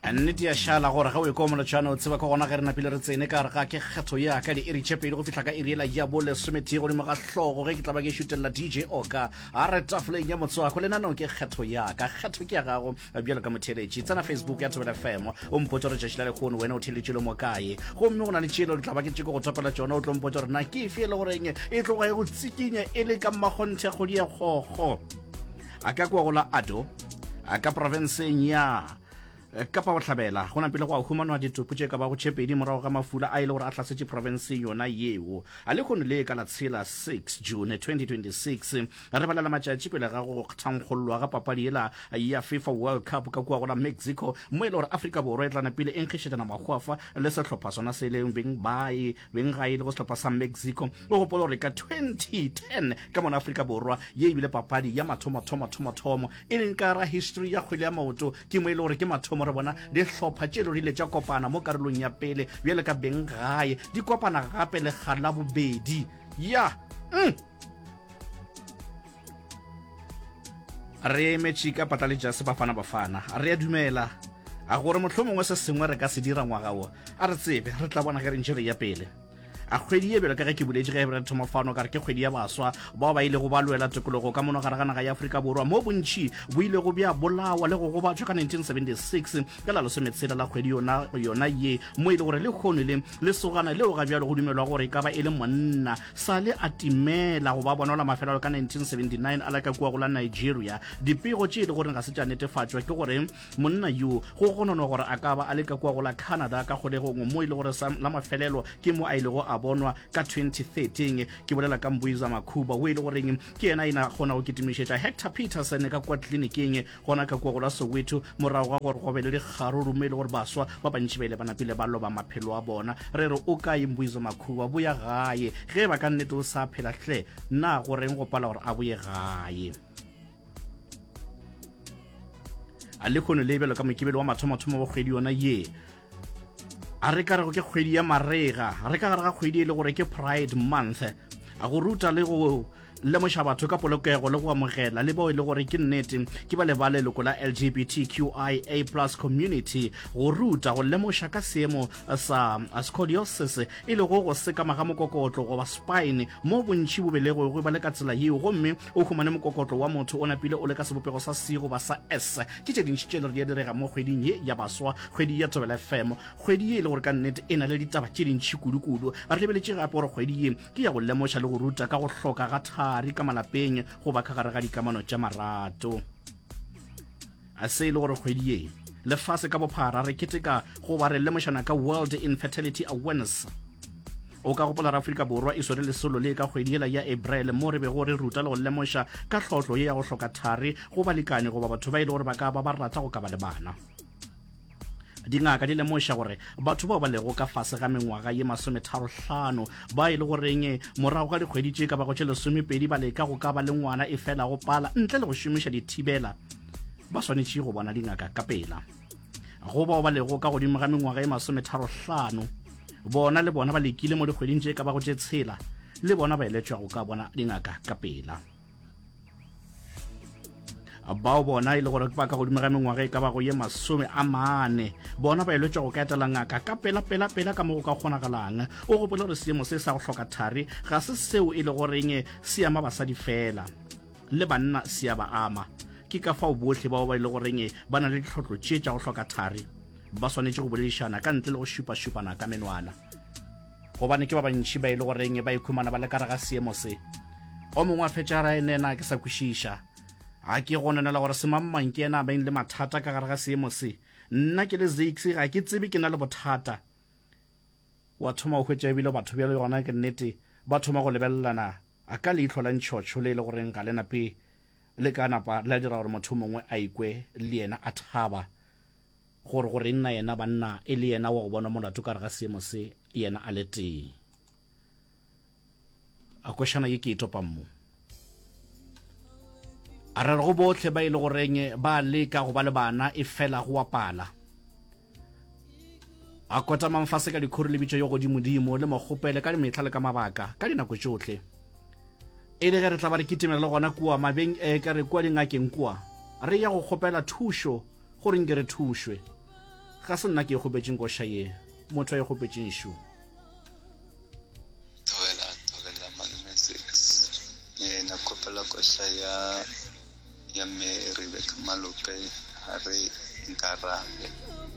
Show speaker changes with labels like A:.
A: nnete ya shala gore ga o ikomola tshwana o tseba ka gona ga re napile re tsene ka re ga ke kgetho ya ka di iri tshepedi go fitla ka iri la ya bole something go di maga hlogo ge ke tla ba ke shutella DJ Oka a re tafoleng ya motswa go lena no ke kgetho ya ka kgetho ke ya gago bjalo ka motheletši tsena Facebook ya Thobela FM o mpotsa re tšhela le khono wena o theletšelo mo kae go mme go na le tšelo le tla ba ke tšeko go topela tsona o tlo mpotsa re na ke fe le goreng e tloga e go tsikinya e le ka magonthe go di ya gogo a ka kwa go la Ado a ka provinceng ya Kapa Botlhabela go na pele go a humanwa ditopo tše ka ba go tšhepedi morago ga mafula a ile gore a tlasetše provinceng yona yeo a le kgone le ka la tshela 6 June 2026 re balela matšatši pele ga go thankgololwa ga papadi ela ya FIFA World Cup ka kua go la Mexico mo e le gore Afrika Borwa e tlana pele e nkgišetšana magwafa le sehlopha sona se leng beng ga e le go sehlopha sa Mexico o gopola gore ka 2010 ka mona Afrika Borwa ye ebile papadi ya mathomo e leng ka ra history ya kgwele ya maoto ke mo e le gore ke mathomo re bona di hlopha tšelo rile tša kopana mo karolong ya pele bjale ka beng gae di kopana gape le kgala bobedi ya re emetše ka pata le jase bafana re a dumela a gore mohlho mongwe se sengwe re ka se dira ngwaga o a re tsebe re tla bona ge re ntšhere ya pele a kgwedi e belo ka ge ke boletse ge re thoma fano ka re ke kgwedi ya baswa bao ba ile go ba lwela tokologo ka mono gare ga naga ya Afrika Borwa mo bontši bo ile go bja bolawa le go gobatšwa ka 1976 ka la lesometshela la kgwedi yona ye mo ile gore le kgone le sogana leo ga bjalo go dumelwa gore ka ba e le monna sa le a timela go ba bonola mafelelo ka 1979 a la ka kua go la Nigeria dipego tše e le gore ga se tša netefatšwa ke gore monna yo go gonono gore a ka ba a le ka kua go la Canada ka kgolegong mo ile gore la mafelelo ke mo a ile go bonwa ka 2013 ke bolela ka Mbuiza Makhuba o ile goreng ke ena ina gona go kitimišetša Hector Peterson ka kwa tleliniking gona ka kwa go la Soweto morago ga gore go be le dikgaruru mo ile gore baswa ba bantši ba ile ba napile ba loba maphelo a bona re re o kae Mbuiza Makhuba boya gae ge ba ka nnete o sa phela hle na goreng go pala gore a boye gae a le kgone lebelo ka mokibelo wa mathomo wa kgwedi yona ye a re ka re go ke kgwedi ya marega re ka gare ga kgwedi e le gore ke Pride Month a go ruta le go lemoša batho ka polokego le go amogela le bao e le gore ke nnete ke ba lebale leloko la LGBTQIA+ community go ruta go lemoša ka seemo sa scoliosis e le go sekama ga mokokotlo goba spine mo bontši bo belego go ba le ka tsela yeo gomme o humane mokokotlo wa motho o napile o le ka sebopego sa C goba sa S ke tše dintši tše le di a direga mo kgweding ye ya baswa kgwedi ya Thobela FM kgwedi ye e le gore ka nnete e na le ditaba tše dintši kudu re lebeletše gape gore kgwedi ye ke ya go lemoša le go ruta ka go hloka ga ka malapeng go ba ka gare ga dikamano tša marato a se ile gore kgwedi ye lefase ka bophara re keteka go ba re lemošana ka World Infertility Awareness o ka gopola ra Afrika Borwa e swere lesolo le ka kgwedi ela ya April mo re be go re ruta le go lemoša ka tlhotlo ye ya go hloka thari go balekane go ba batho ba ile gore ba ka ba rata go ka ba le bana dingaka di lemoša gore batho bao ba lego ka fase ga mengwaga ye 35 ba ile goreng morago ga dikgwedi tše ka ba go tše 12 ba leka go ka ba le ngwana e fela go pala ntle le go šomiša dithibela ba swanetše go bona dingaka ka pela go bao ba lego ka godimo ga mengwaga ye 35 bona le bona ba lekile mo dikgweding tše ka ba go tše tshela le bona ba eletšwa go ka bona dingaka ka pela bao bona ile gore ba ka godimo ga mengwaga e ka ba go ye 40 bona ba eletšwa go ka etela ngaka ka pela ka mo go ka kgonagalang o gopola gore seemo se sa go hloka thari ga se seo e le goreng se ama basadi fela le banna se a ba ama ke ka fao botlhe bao ba ile goreng ba na le ditlhotlo tše tša go hloka thari ba swanetše go boledišana ka ntle le go šupana ka menwana gobane ke ba bantši ba ile goreng ba ikhumana ba le ka re ga seemo se o mongwe a fetša ra enena ke sa kwešiša a ke gononela gore semammang ke ena ba le mathata ka gare ga seemo se nna ke le Zix ga ke tsebe ke na le bothata wa thoma o hwetša ebile batho bja le gona ke nnete ba thoma go lebelelana a ka leihlo la ntšhotšho le le goreng ga le nape le ka napa la dira gore motho mongwe a ikwe le yena a thaba gore nna yena banna e le yena wa go bona molato ka gare ga seemo se yena a le teng a kwešana ye ke itopa mmo a re go botlhe ba ile goreng ba leka go ba le bana e fela go apala a kota mamfase ka dikhori le bitšo yo godimodimo le mogopele ka dimetla le ka mabaka ka dinako tšohle e le ge re tla ba re kitimela le gona kua mabeng ka re kua dingakeng kua re ya go kgopela thušo gore nke re thušwe ga se nna ke e gopetseng koša ye motho a e gopetseng shu
B: Thobela malome 6 na kopela koša ya me Rebecca Malope ha re nkarabe